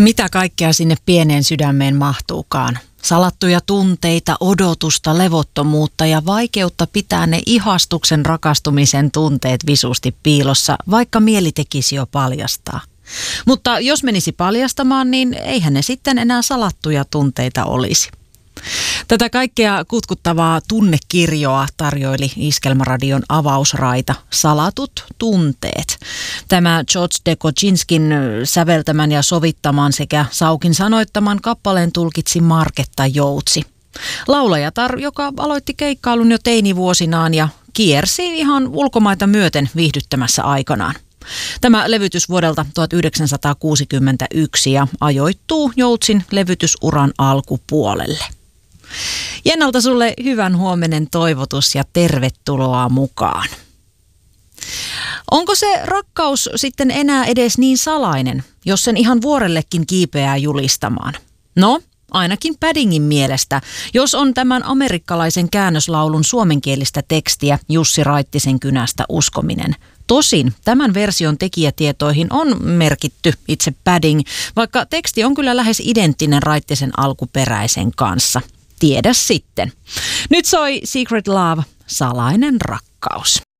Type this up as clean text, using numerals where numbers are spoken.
Mitä kaikkea sinne pieneen sydämeen mahtuukaan? Salattuja tunteita, odotusta, levottomuutta ja vaikeutta pitää ne ihastuksen rakastumisen tunteet visusti piilossa, vaikka mieli tekisi jo paljastaa. Mutta jos menisi paljastamaan, niin eihän ne sitten enää salattuja tunteita olisi. Tätä kaikkea kutkuttavaa tunnekirjoa tarjoili Iskelmäradion avausraita Salatut tunteet. Tämä George de Kocinskin säveltämän ja sovittaman sekä Saukin sanoittaman kappaleen tulkitsi Marketta Joutsi. Laulajatar, joka aloitti keikkailun jo teinivuosinaan ja kiersi ihan ulkomaita myöten viihdyttämässä aikanaan. Tämä levytys vuodelta 1961 ja ajoittuu Joutsin levytysuran alkupuolelle. Jennalta sulle hyvän huomenen toivotus ja tervetuloa mukaan. Onko se rakkaus sitten enää edes niin salainen, jos sen ihan vuorellekin kiipeää julistamaan? No, ainakin Paddingin mielestä, jos on tämän amerikkalaisen käännöslaulun suomenkielistä tekstiä Jussi Raittisen kynästä uskominen. Tosin tämän version tekijätietoihin on merkitty itse Padding, vaikka teksti on kyllä lähes identtinen Raittisen alkuperäisen kanssa. Tiedä sitten. Nyt soi Secret Love, salainen rakkaus.